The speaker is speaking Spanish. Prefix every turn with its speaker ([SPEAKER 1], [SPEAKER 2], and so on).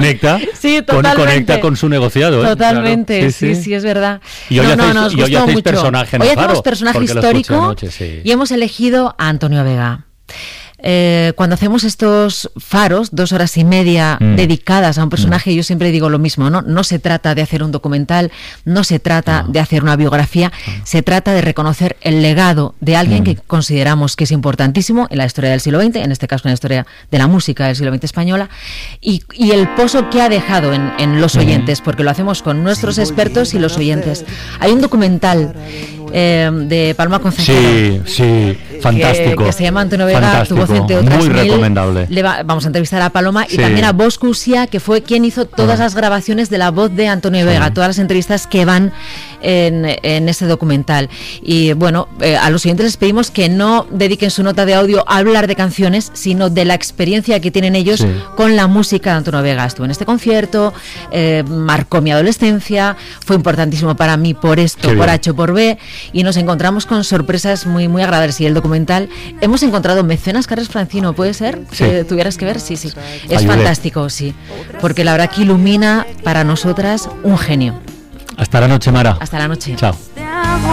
[SPEAKER 1] conecta,
[SPEAKER 2] sí,
[SPEAKER 1] conecta con su negociado.
[SPEAKER 2] Totalmente,
[SPEAKER 1] Claro.
[SPEAKER 2] sí, es verdad.
[SPEAKER 1] Y hoy hacéis personaje en
[SPEAKER 2] Hoy
[SPEAKER 1] el Faro,
[SPEAKER 2] hacemos personaje histórico
[SPEAKER 1] anoche, sí.
[SPEAKER 2] y hemos elegido a Antonio Vega. Cuando hacemos estos faros, 2 horas y media dedicadas a un personaje, yo siempre digo lo mismo, ¿no? No se trata de hacer un documental, no se trata de hacer una biografía, se trata de reconocer el legado de alguien que consideramos que es importantísimo en la historia del siglo XX, en este caso en la historia de la música del siglo XX española, y el pozo que ha dejado en los oyentes, porque lo hacemos con nuestros expertos y los oyentes. Hay un documental de Palma Consejero.
[SPEAKER 1] Sí, fantástico.
[SPEAKER 2] Que se llama Antonio Vega, tu voz entre otras
[SPEAKER 1] muy
[SPEAKER 2] mil.
[SPEAKER 1] Recomendable.
[SPEAKER 2] Vamos a entrevistar a Paloma y también a Bosco Usia, que fue quien hizo todas las grabaciones de la voz de Antonio Vega, todas las entrevistas que van en ese documental. Y bueno, a los oyentes les pedimos que no dediquen su nota de audio a hablar de canciones, sino de la experiencia que tienen ellos con la música de Antonio Vega. Estuve en este concierto, marcó mi adolescencia, fue importantísimo para mí por esto, por H o por B, y nos encontramos con sorpresas muy, muy agradables. Y el documental, hemos encontrado mecenas, Carles Francino, ¿puede ser? Que tuvieras que ver, sí. Es fantástico, sí, porque la verdad que ilumina para nosotras un genio.
[SPEAKER 1] Hasta la noche, Mara.
[SPEAKER 2] Hasta la noche.
[SPEAKER 1] Chao.